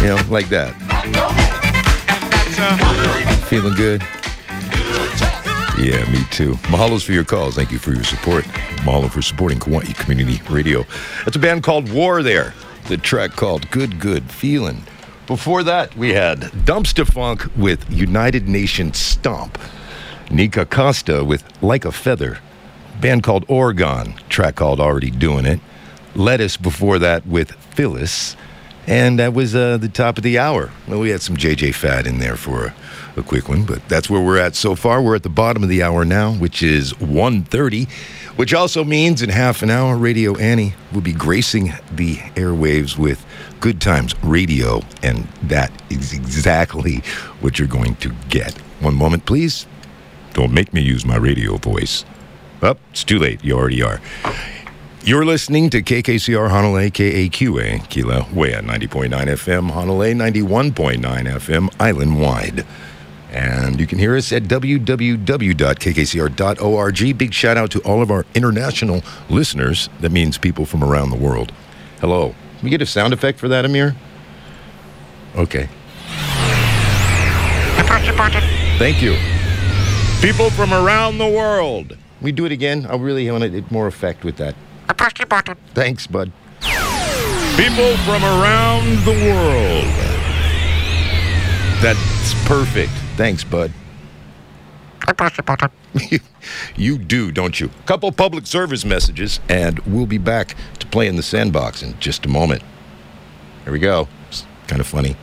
like that. Feeling good? Yeah, me too. Mahalos for your calls. Thank you for your support. Mahalo for supporting Kauai Community Radio. That's a band called War there. The track called Good Good Feelin'. Before that, we had Dumpster Funk with United Nations Stomp. Nika Costa with Like a Feather. Band called Oregon. Track called Already Doing It. Lettuce before that with Phyllis. And that was the top of the hour. Well, we had some JJ Fad in there for a quick one, but that's where we're at so far. We're at the bottom of the hour now, which is 1:30, which also means in half an hour, Radio Annie will be gracing the airwaves with Good Times Radio, and that is exactly what you're going to get. One moment, please. Don't make me use my radio voice. Oh, it's too late. You already are. You're listening to KKCR Honolulu, KAQA, Kilauea 90.9 FM, Honolulu 91.9 FM, island-wide. And you can hear us at www.kkcr.org. Big shout out to all of our international listeners. That means people from around the world. Hello. Can we get a sound effect for that, Amir? Okay. Thank you. People from around the world. We do it again. I really want it more effect with that. Thanks, bud. People from around the world. That's perfect. Thanks, bud. You do, don't you? Couple public service messages, and we'll be back to play in the sandbox in just a moment. Here we go. It's kind of funny.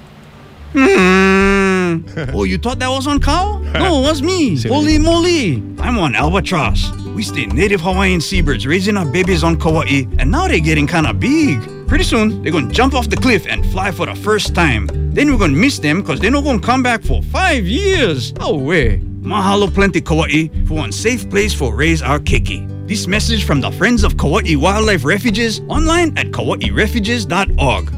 Oh, you thought that was on Kao? No, it was me. Holy moly. I'm on Albatross. We stay native Hawaiian seabirds raising our babies on Kauai, and now they're getting kind of big. Pretty soon, they're going to jump off the cliff and fly for the first time. Then we're going to miss them because they're not going to come back for 5 years. Oh, way. Mahalo plenty Kauai for one safe place for raise our keiki. This message from the Friends of Kauai Wildlife Refuges online at kauairefuges.org.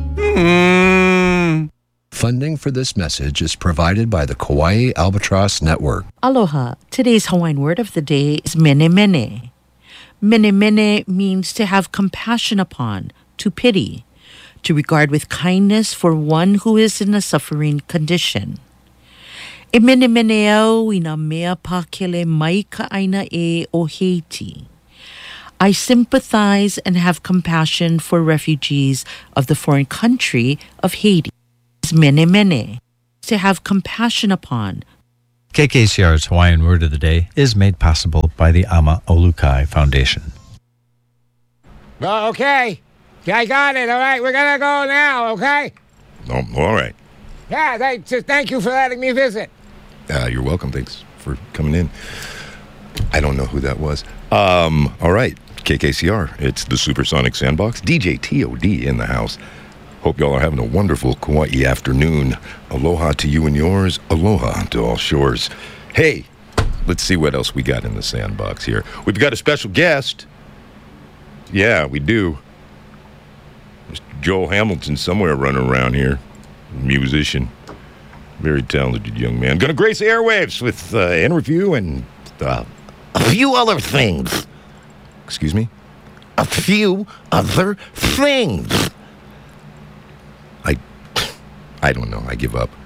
Funding for this message is provided by the Kauai Albatross Network. Aloha. Today's Hawaiian word of the day is mene mene. Mene mene means to have compassion upon, to pity, to regard with kindness for one who is in a suffering condition. E mene mene au ina mea pakele mai ka aina e o Haiti. I sympathize and have compassion for refugees of the foreign country of Haiti. Mene mene, to have compassion upon. KKCR's Hawaiian Word of the Day is made possible by the Ama Olukai Foundation. Okay. I got it. All right. We're going to go now, okay? Oh, all right. Yeah, thank you for letting me visit. You're welcome. Thanks for coming in. I don't know who that was. All right. KKCR. It's the Supersonic Sandbox. DJ TOD in the house. Hope y'all are having a wonderful Kauai afternoon. Aloha to you and yours. Aloha to all shores. Hey, let's see what else we got in the sandbox here. We've got a special guest. Yeah, we do. Mr. Joel Hamilton somewhere running around here. Musician. Very talented young man. Gonna grace the airwaves with an interview and a few other things. Excuse me? A few other things. I don't know. I give up.